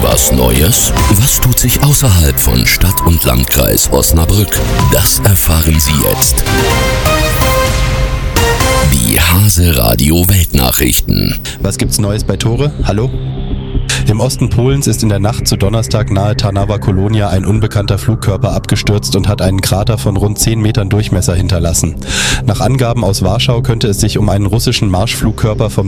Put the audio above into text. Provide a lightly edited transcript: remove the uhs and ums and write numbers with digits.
irgendwas Neues? Was tut sich außerhalb von Stadt und Landkreis Osnabrück? Das erfahren Sie jetzt. Die Hase Radio Weltnachrichten. Was gibt's Neues bei Tore? Hallo? Im Osten Polens ist in der Nacht zu Donnerstag nahe Tarnawa Kolonia ein unbekannter Flugkörper abgestürzt und hat einen Krater von rund 10 Metern Durchmesser hinterlassen. Nach Angaben aus Warschau könnte es sich um einen russischen Marschflugkörper vom